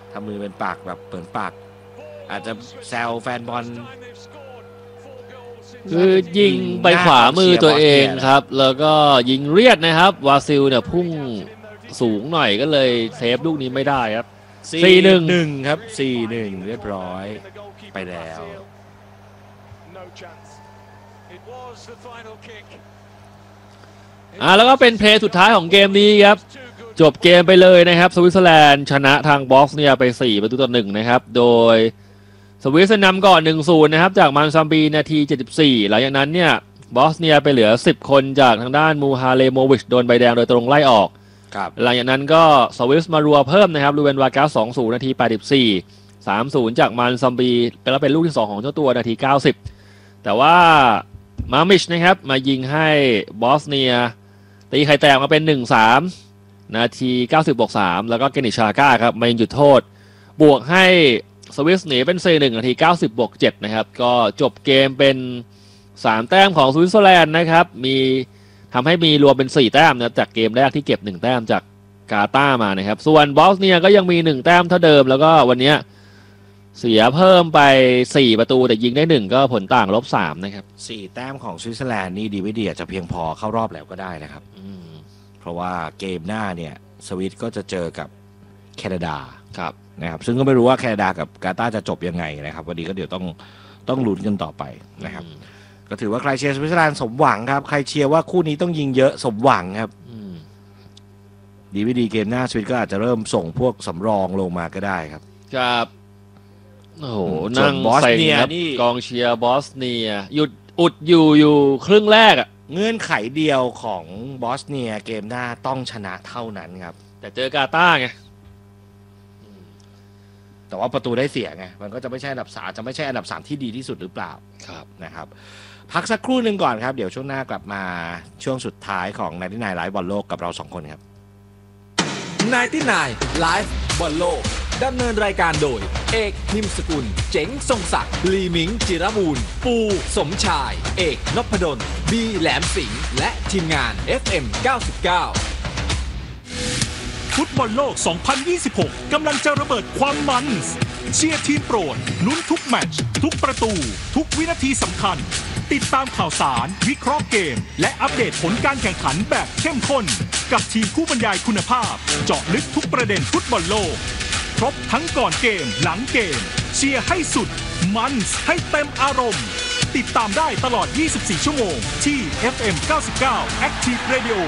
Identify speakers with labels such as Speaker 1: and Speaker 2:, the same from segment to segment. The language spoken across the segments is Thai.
Speaker 1: ทำมือเป็นปากแบบเปิดปากอาจจะแซวแฟนบอล
Speaker 2: คือยิงไปขวามือตัวเองครับแล้วก็ยิงเรียดนะครับวาซิลเนี่ยพุ่งสูงหน่อยก็เลยเซฟลูกนี้ไม่ได้ครับ 4-1
Speaker 1: ครับ 4-1 เรียบร้อยไปแล้ว
Speaker 2: แล้วก็เป็นเพลย์สุดท้ายของเกมนี้ครับจบเกมไปเลยนะครับสวิตเซอร์แลนด์ชนะทางบอสเนียไป4-1นะครับโดยสวิสนำก่อน 1-0 นะครับจากมันซัมบีนาที74หลังจากนั้นเนี่ยบอสเนียไปเหลือ10คนจากทางด้านมูฮาเลโมวิชโดนใบแดงโดยตรงไล่ออกหลังจากนั้นก็สวิสมารัวเพิ่มนะครับลูเวนวากัส 2-0 นาที84 3-0 จากมันซัมบีแล้วเป็นลูกที่2ของเจ้าตัวนาที90แต่ว่ามามิชนะครับมายิงให้บอสเนียตีไข่แตกมาเป็น 1-3 นาที90+3แล้วก็เกนิชาก้าครับมายิงจุดโทษบวกให้สวิสหนีเป็น 4-1 นาที90+7นะครับก็จบเกมเป็น3แต้มของสวิตเซอร์แลนด์นะครับมีทำให้มีรวมเป็น4แต้มนะครับจากเกมแรกที่เก็บ1แต้มจากกาตาร์มานะครับส่วนบอสเนียก็ยังมี1แต้มเท่าเดิมแล้วก็วันนี้เสียเพิ่มไป4ประตูแต่ยิงได้1ก็ผลต่าง-3นะครับ
Speaker 1: 4แต้มของสวิตเซอร์แลนด์นี่ดีไม่ดีอาจจะเพียงพอเข้ารอบแล้วก็ได้นะครับเพราะว่าเกมหน้าเนี่ยสวิตก็จะเจอกับแคนาดา
Speaker 2: ครับ
Speaker 1: นะครับซึ่งก็ไม่รู้ว่าแคนาดากับกาตาร์จะจบยังไงนะครับวันนี้ก็เดี๋ยวต้องลุ้นกันต่อไปนะครับก็ถือว่าใครเชียร์สวิตเซอร์แลนด์สมหวังครับใครเชียร์ว่าคู่นี้ต้องยิงเยอะสมหวังครับดีไม่ดีเกมหน้าสวิตก็อาจจะเริ่มส่งพวกสำรองลงมาก็ได้ครับ
Speaker 2: ครับโอ้โหนั่งบอสเนียนี่กองเชียร์บอสเนียหยุดอุดอยู่ครึ่งแรก
Speaker 1: เงื่อนไขเดียวของบอสเนียเกมหน้าต้องชนะเท่านั้นครับ
Speaker 2: แต่เจอกาตาร์ไง
Speaker 1: แต่ว่าประตูได้เสียไงมันก็จะไม่ใช่อันดับ3จะไม่ใช่อันดับ3ที่ดีที่สุดหรือเปล่านะครับพักสักครู่หนึ่งก่อนครับเดี๋ยวช่วงหน้ากลับมาช่วงสุดท้ายของ99ไลฟ์บอลโลกกับเรา2คนครับ
Speaker 3: 99ไลฟ์บอลโลกดำเนินรายการโดยเอกนิมสกุลเจ๋งทรงศักดิ์ลีมิงจิรบูรณ์ปูสมชายเอกนพดลบีแหลมสิงห์และทีมงาน FM 99
Speaker 4: ฟุตบอลโลก 2026 กำลังจะระเบิดความมันเชียร์ทีมโปรดลุ้นทุกแมตช์ทุกประตูทุกวินาทีสำคัญติดตามข่าวสารวิเคราะห์เกมและอัปเดตผลการแข่งขันแบบเข้มข้นกับทีมผู้บรรยายคุณภาพเจาะลึกทุกประเด็นฟุตบอลโลกครบทั้งก่อนเกมหลังเกมเชียร์ให้สุดมันให้เต็มอารมณ์ติดตามได้ตลอด 24 ชั่วโมงที่ FM 99 Active Radio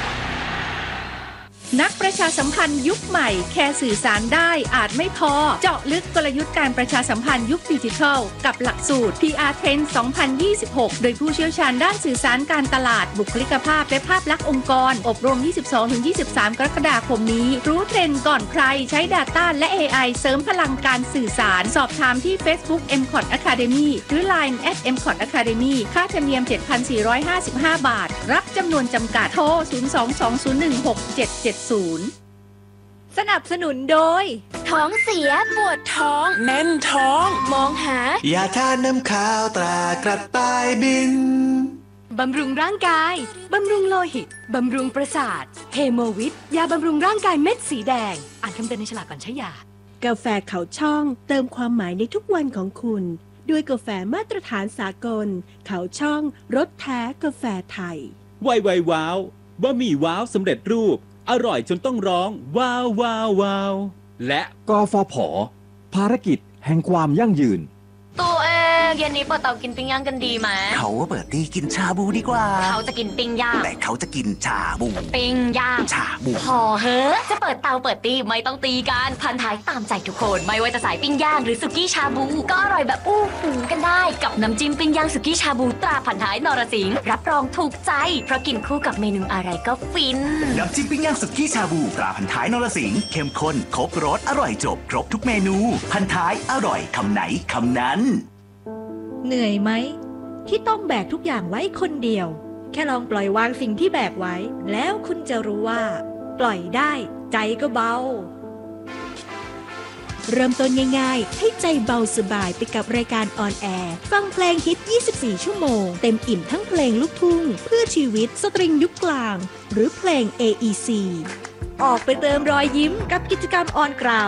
Speaker 5: นักประชาสัมพันธ์ยุคใหม่แค่สื่อสารได้อาจไม่พอเจาะลึกกลยุทธ์การประชาสัมพันธ์ยุคดิจิทัลกับหลักสูตร PR Trend 2026 โดยผู้เชี่ยวชาญด้านสื่อสารการตลาดบุคลิกภาพและภาพลักษณ์องค์กรอบรม 22-23 กรกฎาคมนี้รู้เทรนด์ก่อนใครใช้ Data และ AI เสริมพลังการสื่อสารสอบถามที่ Facebook MCOT Academy หรือ Line @MCOT Academy ค่าธรรมเนียม 7,455 บาทรับจำนวนจำกัดโทร 02-2016-770สนับสนุนโดย
Speaker 6: ท้องเสียปวดท้องแน่นท้องมองหาย
Speaker 7: าทาน้ำข้าวตรากระต่ายบิน
Speaker 6: บำรุงร่างกายบำรุงโลหิตบำรุงประสาทเฮโมวิทยาบำรุงร่างกายเม็ดสีแดงอ่านคำเตือนในฉลากก่อนใช้ยาก
Speaker 8: าแฟเขาช่องเติมความหมายในทุกวันของคุณด้วยกาแฟมาตรฐานสากลเขาช่องรสแท้กาแฟไทย
Speaker 9: ไวว้าวบะหมี่ว้าวสำเร็จรูปอร่อยจนต้องร้องว้าวว้าวว้าวและกฟผ.ภารกิจแห่งความยั่งยืน
Speaker 6: ตัวเองเย็นนี้เปิดเตากินปิ้งย่างกันดีไหม
Speaker 7: เขาเปิดตีกินชาบูดีกว่า
Speaker 6: เขาจะกินปิ้งย่าง
Speaker 7: แต่เขาจะกินชาบู
Speaker 6: ปิ้งย่าง
Speaker 7: ชาบู
Speaker 6: พอเฮ้อจะเปิดเตาเปิดตีไม่ต้องตีกันพันท้ายตามใจทุกคนไม่ว่าจะสายปิ้งย่างหรือสุกี้ชาบูก็อร่อยแบบอู้หูกันได้กับน้ำจิ้มปิ้งย่างสุกี้ชาบูตราพันท้ายนรสิงห์รับรองถูกใจเพราะกินคู่กับเมนูอะไรก็ฟิน
Speaker 7: น้ำจิ้มปิ้งย่างสุกี้ชาบูตราพันท้ายนรสิงห์เข้มข้นครบรสอร่อยจบครบทุกเมนูพันท้ายอร่อยคำไหนคำนั้น
Speaker 5: เหนื่อยไหมที่ต้องแบกทุกอย่างไว้คนเดียวแค่ลองปล่อยวางสิ่งที่แบกไว้แล้วคุณจะรู้ว่าปล่อยได้ใจก็เบาเริ่มต้นง่ายๆให้ใจเบาสบายไปกับรายการออนแอร์ฟังเพลงฮิต24ชั่วโมงเต็มอิ่มทั้งเพลงลูกทุ่งเพื่อชีวิตสตริงยุคกลางหรือเพลง AEC ออกไปเติมรอยยิ้มกับกิจกรรมออนกราว